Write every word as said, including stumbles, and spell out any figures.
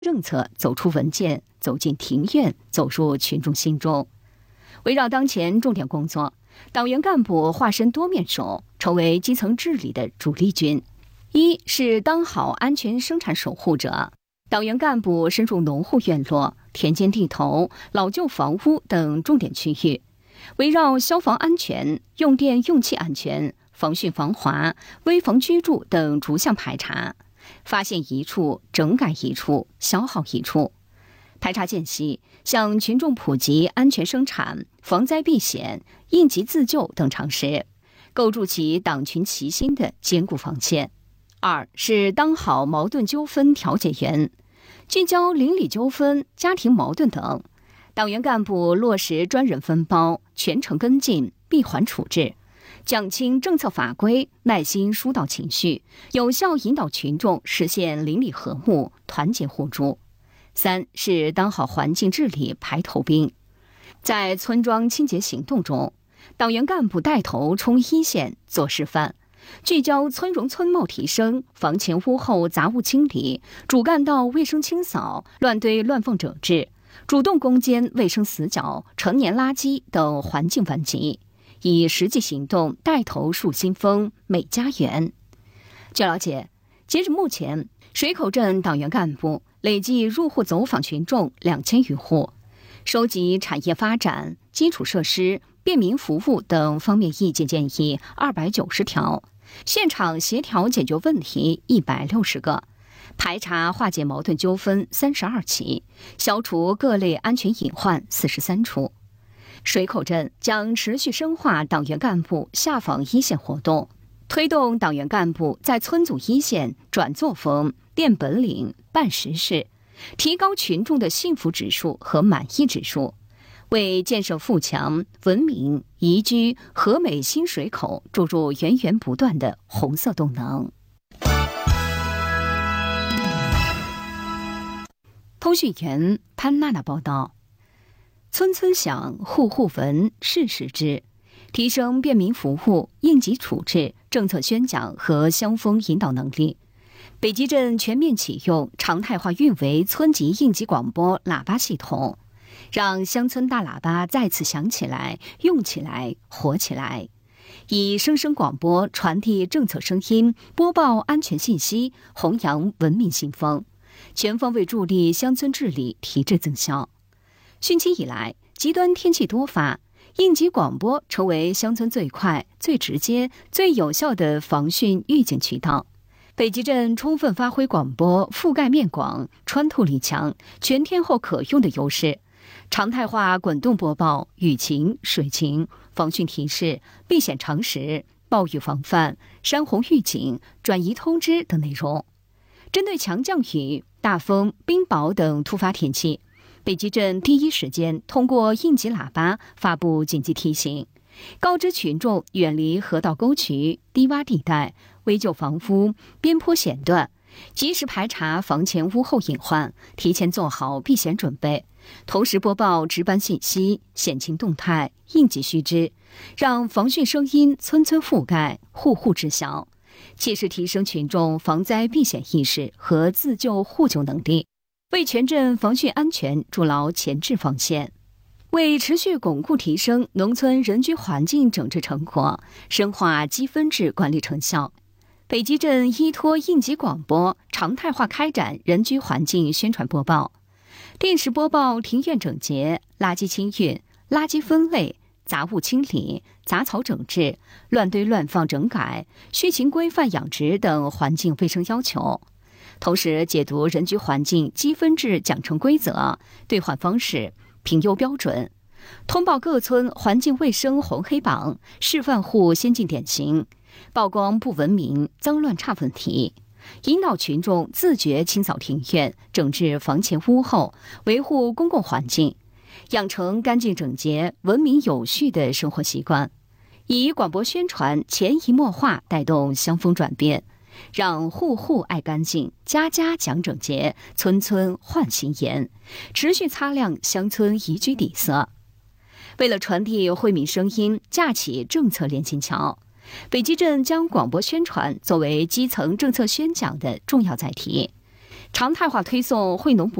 政策走出文件，走进庭院，走入群众心中。围绕当前重点工作，党员干部化身多面手，成为基层治理的主力军。一是当好安全生产守护者，党员干部深入农户院落、田间地头、老旧房屋等重点区域，围绕消防安全、用电用气安全、防汛防滑、危房居住等逐项排查，发现一处整改一处，消耗一处。排查间隙，向群众普及安全生产、防灾避险、应急自救等常识，构筑起党群齐心的坚固防线。二是当好矛盾纠纷调解员，聚焦邻里纠纷、家庭矛盾等，党员干部落实专人分包，全程跟进，闭环处置，讲清政策法规，耐心疏导情绪，有效引导群众实现邻里和睦、团结互助。三是当好环境治理排头兵，在村庄清洁行动中，党员干部带头冲一线做示范，聚焦村容村貌提升、房前屋后杂物清理、主干道卫生清扫、乱堆乱放整治，主动攻坚卫生死角、成年垃圾等环境顽疾，以实际行动带头树新风、美家园。据了解，截至目前，水口镇党员干部累计入户走访群众两千余户，收集产业发展、基础设施、便民服务等方面意见建议二百九十条，现场协调解决问题一百六十个，排查化解矛盾纠纷三十二起，消除各类安全隐患四十三处。水口镇将持续深化党员干部下访一线活动，推动党员干部在村组一线转作风、练本领、办实事，提高群众的幸福指数和满意指数，为建设富强、文明、宜居、和美新水口注入源源不断的红色动能。通讯员潘娜娜报道：村村响，户户闻，事事知，提升便民服务、应急处置、政策宣讲和乡风引导能力。北集镇全面启用常态化运维村级应急广播喇叭系统，让乡村大喇叭再次响起来、用起来、活起来，以声声广播传递政策声音，播报安全信息，弘扬文明新风，全方位助力乡村治理提质增效。汛期以来，极端天气多发，应急广播成为乡村最快、最直接、最有效的防汛预警渠道。北集镇充分发挥广播覆盖面广、穿透力强、全天候可用的优势，常态化滚动播报雨情、水情、防汛提示、避险常识、暴雨防范、山洪预警、转移通知等内容。针对强降雨、大风、冰雹等突发天气，北集镇第一时间通过应急喇叭发布紧急提醒，告知群众远离河道沟渠、低洼地带、危旧房屋、边坡险段，及时排查房前屋后隐患，提前做好避险准备，同时播报值班信息、险情动态、应急须知，让防汛声音村村覆盖，户户知晓，切实提升群众防灾避险意识和自救互救能力，为全镇防汛安全筑牢前置防线。为持续巩固提升农村人居环境整治成果，深化积分制管理成效，北集镇依托应急广播，常态化开展人居环境宣传播报，定时播报庭院整洁、垃圾清运、垃圾分类、杂物清理、杂草整治、乱堆乱放整改、畜禽规范养殖等环境卫生要求。同时解读人居环境积分制奖惩规则、兑换方式、评优标准，通报各村环境卫生红黑榜、示范户先进典型，曝光不文明、脏乱差问题，引导群众自觉清扫庭院、整治房前屋后，维护公共环境，养成干净整洁、文明有序的生活习惯。以广播宣传潜移默化带动乡风转变，让户户爱干净，家家讲整洁，村村焕新颜，持续擦亮乡村宜居底色。为了传递惠民声音，架起政策连心桥，北集镇将广播宣传作为基层政策宣讲的重要载体， 常态化推送惠农补